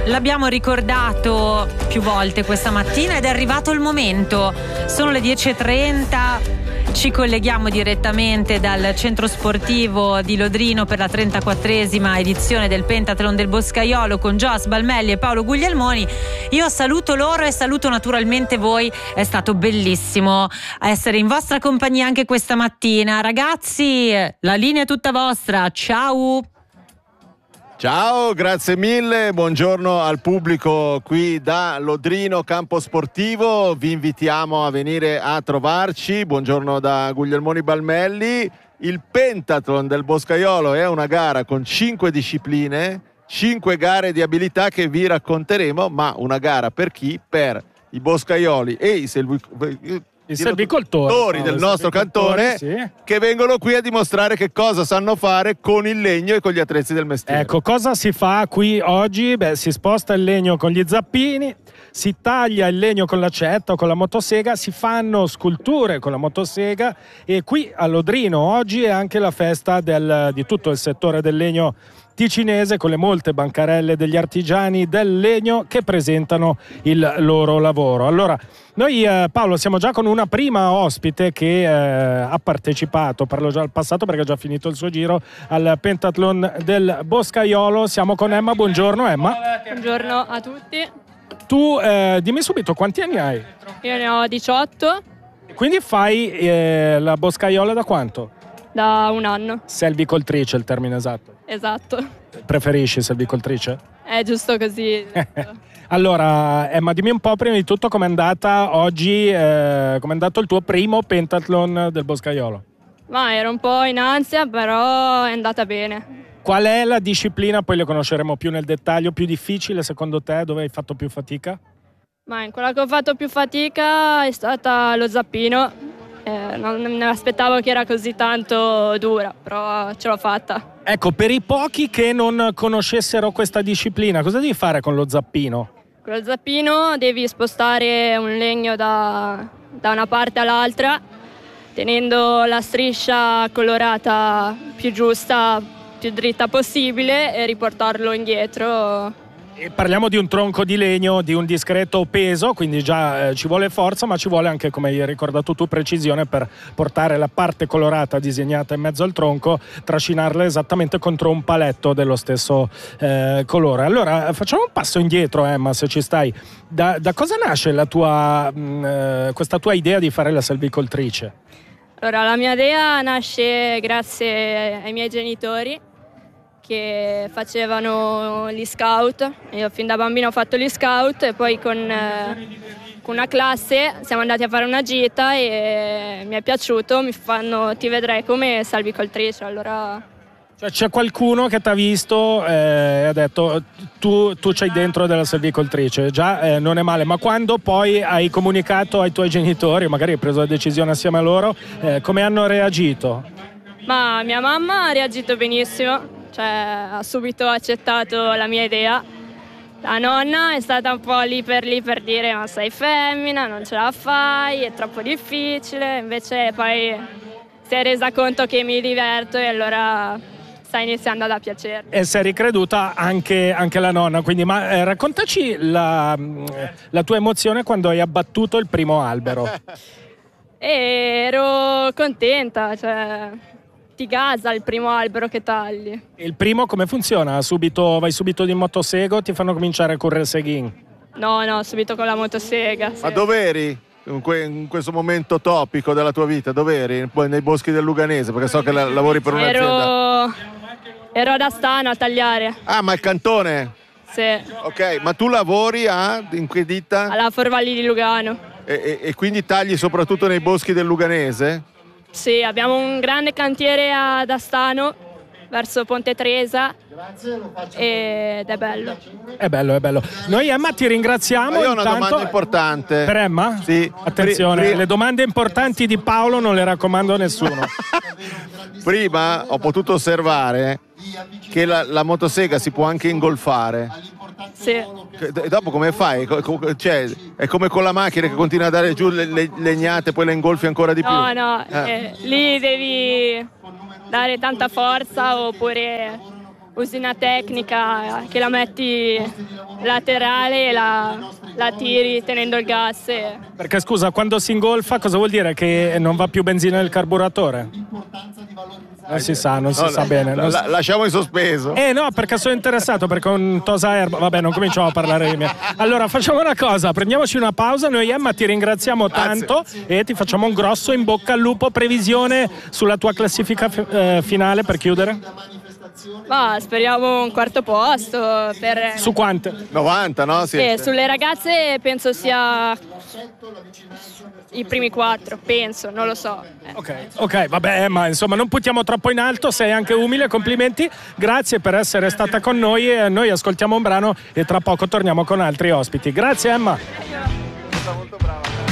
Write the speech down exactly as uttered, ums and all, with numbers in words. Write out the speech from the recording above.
L'abbiamo ricordato più volte questa mattina ed è arrivato il momento. Sono le dieci e trenta, ci colleghiamo direttamente dal centro sportivo di Lodrino per la trentaquattresima edizione del Pentathlon del Boscaiolo con Gios Balmelli e Paolo Guglielmoni. Io saluto loro e saluto naturalmente voi, è stato bellissimo essere in vostra compagnia anche questa mattina. Ragazzi, la linea è tutta vostra, ciao! Ciao, grazie mille, buongiorno al pubblico qui da Lodrino Campo Sportivo, vi invitiamo a venire a trovarci, buongiorno da Guglielmoni Balmelli. Il Pentathlon del Boscaiolo è una gara con cinque discipline, cinque gare di abilità che vi racconteremo, ma una gara per chi? Per i boscaioli e i selvi... i selvicoltori del nostro cantone, sì, che vengono qui a dimostrare che cosa sanno fare con il legno e con gli attrezzi del mestiere. Ecco, cosa si fa qui oggi? Beh, si sposta il legno con gli zappini, si taglia il legno con l'accetta o con la motosega, si fanno sculture con la motosega e qui a Lodrino oggi è anche la festa del, di tutto il settore del legno ticinese, con le molte bancarelle degli artigiani del legno che presentano il loro lavoro. Allora, noi eh, Paolo siamo già con una prima ospite che eh, ha partecipato, parlo già al passato perché ha già finito il suo giro, al Pentathlon del Boscaiolo. Siamo con Emma, buongiorno Emma. Buongiorno a tutti. Tu eh, dimmi subito quanti anni hai? Io ne ho diciotto. Quindi fai eh, la Boscaiola da quanto? Da un anno. Selvicoltrice, il termine esatto. Esatto. Preferisci selvicoltrice? È giusto così. Allora, Emma, dimmi un po' prima di tutto com'è andata oggi, eh, com'è andato il tuo primo Pentathlon del Boscaiolo? Ma ero un po' in ansia, però è andata bene. Qual è la disciplina, poi le conosceremo più nel dettaglio, più difficile secondo te, dove hai fatto più fatica? Ma in quella che ho fatto più fatica è stata lo zappino. Eh, non mi aspettavo che era così tanto dura, però ce l'ho fatta. Ecco, per i pochi che non conoscessero questa disciplina, cosa devi fare con lo zappino? Con lo zappino devi spostare un legno da, da una parte all'altra, tenendo la striscia colorata più giusta, più dritta possibile, e riportarlo indietro. E parliamo di un tronco di legno di un discreto peso, quindi già eh, ci vuole forza, ma ci vuole anche, come hai ricordato tu, precisione per portare la parte colorata disegnata in mezzo al tronco, trascinarla esattamente contro un paletto dello stesso eh, colore. Allora facciamo un passo indietro, Emma, se ci stai. Da, da cosa nasce la tua, mh, eh, questa tua idea di fare la selvicoltrice? Allora, la mia idea nasce grazie ai miei genitori, che facevano gli scout. Io fin da bambino ho fatto gli scout e poi con, eh, con una classe siamo andati a fare una gita e mi è piaciuto, mi fanno ti vedrei come salvicoltrice, allora... Cioè c'è qualcuno che ti ha visto eh, e ha detto tu, tu c'hai dentro della salvicoltrice, già eh, non è male, ma quando poi hai comunicato ai tuoi genitori, magari hai preso la decisione assieme a loro, eh, come hanno reagito? Ma mia mamma ha reagito benissimo, cioè ha subito accettato la mia idea. La nonna è stata un po' lì per lì per dire ma sei femmina, non ce la fai, è troppo difficile, invece poi si è resa conto che mi diverto e allora sta iniziando ad piacere. E si è ricreduta anche, anche la nonna, quindi ma eh, raccontaci la, la tua emozione quando hai abbattuto il primo albero. E ero contenta, cioè... ti gasa il primo albero che tagli. Il primo come funziona? Subito, vai subito di motosega o ti fanno cominciare a correre il seghin? No, no, subito con la motosega. Sì. Ma dov'eri in, que- in questo momento topico della tua vita? Dov'eri? Nei boschi del Luganese, perché so che la- lavori per un'azienda. Ero... ero ad Astano a tagliare. Ah, ma il cantone? Sì. Ok, ma tu lavori a, in che ditta? Alla Forvalli di Lugano. E, e, e quindi tagli soprattutto nei boschi del Luganese? Sì, abbiamo un grande cantiere ad Astano, verso Ponte Tresa, ed è bello. È bello, è bello. Noi Emma ti ringraziamo. Ma io ho una intanto... domanda importante. Per Emma? Sì. Attenzione, Pri- pri- le domande importanti di Paolo non le raccomando a nessuno. Prima ho potuto osservare che la, la motosega si può anche ingolfare. Sì. E dopo come fai? Cioè, è come con la macchina che continua a dare giù le, le legnate e poi le ingolfi ancora di più? No, no, eh. eh, lì devi dare tanta forza oppure usi una tecnica che la metti laterale e la, la tiri tenendo il gas. E... Perché scusa, quando si ingolfa cosa vuol dire? Che non va più benzina nel carburatore? Non si sa, non si no, sa no, bene. Non la, si... Lasciamo in sospeso. Eh no, perché sono interessato, perché un Tosa Air... Vabbè, non cominciamo a parlare di me. Allora, facciamo una cosa, prendiamoci una pausa, noi Emma ti ringraziamo tanto. Grazie. E ti facciamo un grosso in bocca al lupo. Previsione sulla tua classifica eh, finale per chiudere? Ma speriamo un quarto posto per... Su quante? novanta, no? Sì. Eh, sulle ragazze penso sia i primi quattro, penso, non lo so. Ok, ok, vabbè, ma insomma non puntiamo troppo in alto, sei anche umile, complimenti, grazie per essere stata con noi e noi ascoltiamo un brano e tra poco torniamo con altri ospiti. Grazie Emma.